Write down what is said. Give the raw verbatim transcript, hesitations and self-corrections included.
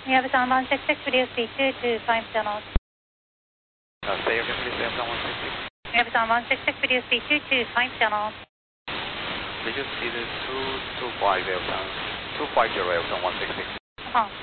We have Amazon one six six, video speed two to five channels. Uh, say again, please, Amazon one six six. We have Amazon one six six, video speed two to five channels. Video speed two two five, Amazon two five zero, Amazon one six six. Uh-huh.